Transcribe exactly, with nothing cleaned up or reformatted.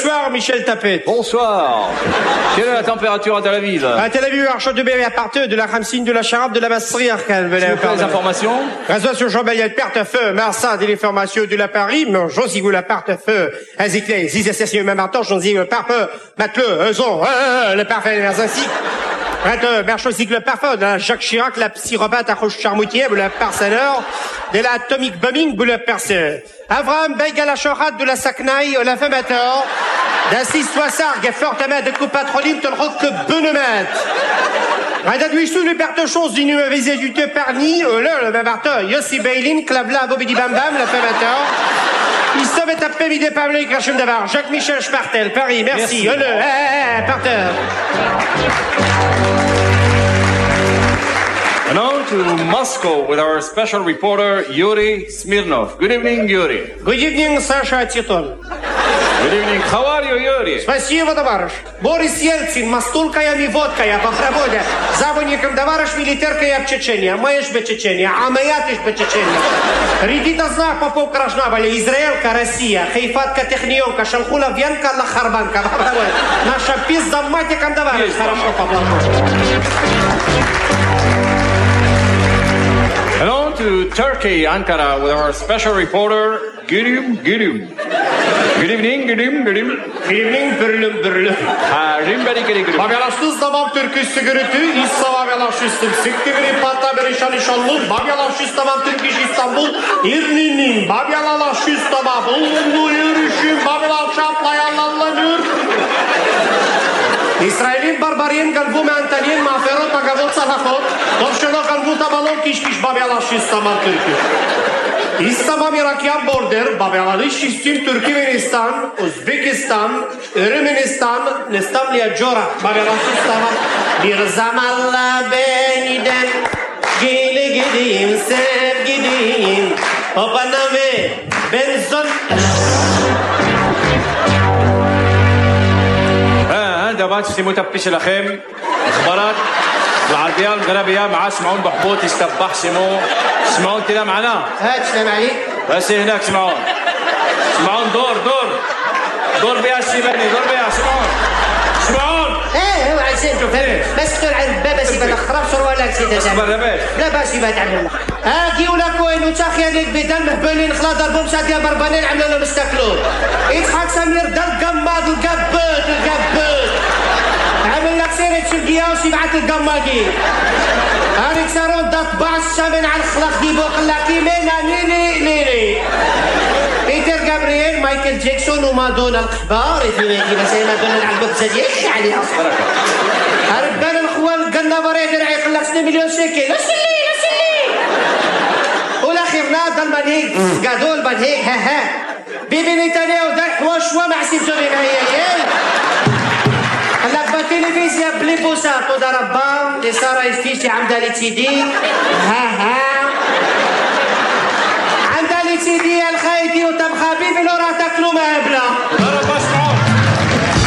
Bonsoir, Michel Tapet. Bonsoir. Quelle est la température à Tel Aviv? À Tel Aviv, Archot de Béry, à partir de la Ramsine, de la Charabe, de la Masserie, Arcane. S'il vous plaît, les informations. Réseau sur Jean-Bayel, Perte-Feu, Marsan, des informations de la Paris, Jean-Zigou, la Perte-Feu, Aziclé, Zizessé, même temps, Jean-Zigou, le Parfeu, Mateleu, Euzon, le Parfait, les ainsi. Rete, Merchosic, le Parfum, de la Jacques Chirac, la psychopathe, à Roche Charmoutier, le Parseneur, de la Atomic Bombing, le Perceur. Avraham Beigalachorat, de la Saknaï, la Femator, d'Assis Soissard, fortement de Coupatroline, de Rock, le Benemet. Radadouissou, le Bertechons, du numérisé du Te Parni, le, le Babarteur, Yossi Bailin, Clavla, Bobidi Bam Bam, la Femator. Il sauve tapé midi Pablo Krachem Davar, Jacques-Michel Spartel, Paris, merci, le, eh, eh, parteur. And on to Moscow with our special reporter, Yuri Smirnov. Good evening, Yuri. Good evening, Sasha Titol. Good evening. How are you, Yuri? Спасибо, товарищ. Борис Ельцин, мастулкая ми водкая, по проводе. Заводником товарищ милитеркая в Чечения. Маешь бы Чечения, а моя ты ж бы Чечения. Редита знак попов крашнавали. Израилька, Россия. Хайфатка, технионка, шалхула, венка, лахарбанка. По проводе. Наша пизда матиком товарищ. Хорошо поплажу. And on to Turkey, Ankara, with our special reporter, Gülüm Gülüm. Good evening, Gülüm Gülüm. Good evening, Bürlüm Bürlüm. Harim beri geri gülüm. Babyalaştız tamam Türkü sigürütü, İssa babyalaştısın. Siktiviri patla berişan inşallah. Babyalaştız tamam Türk iş İstanbul. İrninin babyalaştız tamam. Bulundu yürüyüşüm, babyalaşaplayanlanlanır. İsrailin barbariyen galvu meantaliyen maferot magavot salakot. Topşelo galvu tabalon kişkiş babyalaştız tamam Türkü. İslamam Irakiyan border, babyalanış istim Türkmenistan, Uzbekistan, Ermenistan, Nestamliya Jora, babyalaştız tamam. Bir zamanla beniden gele gideyim, sev gideyim. O bana ve ben son... دابا سي متبي שלכם, اخبارات العربيه المغربيه مع سمعون بحبوط يستبح سمو سمعون كده معنا. هات سلام عليك. بس هناك سمعون سمعون دور دور دور بيها السيباني دور بيها سمعون سمعون. ايه هو عشان شوف بس تقول عن بابا سيبا الخراب شروالك سيدي اصبر لاباس لا باس يبقى تعمل ها كي ولا كوين وتاخي عليك بدل مهبلين خلا ضربهم شاديه بربانين عملوا لهم استاكلوا يضحك سمير دار قماض القبوت القبوت عمل لك سيرة شرقية وسيبعت القماقي هاريك سارون دات باس شامن على الخلاق ديبو خلاقي مينا نيني نيني بيتر جابرييل مايكل جاكسون ومادونا الكبار يتلويكي بس هي مادونا العبوك زديش عليها هربان الخوال قلنا بريد رعي خلاق سنة مليون سكي لا سلي لا سلي والاخير ناضل المنهيج قادول المنهيج ها ها بيبي نتانياهو دار حواشوا مع سيمسوني هي خلاق بالتلفزيون بلي بوساط ودار با اللي صار يفتيشي عمدا لي تيدي ها ها